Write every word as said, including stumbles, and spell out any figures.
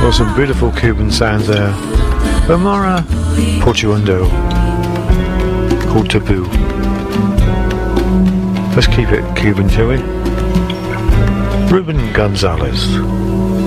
Some beautiful Cuban sounds there. Omara Portuondo, called Taboo. Let's keep it Cuban, shall we? Ruben Gonzalez.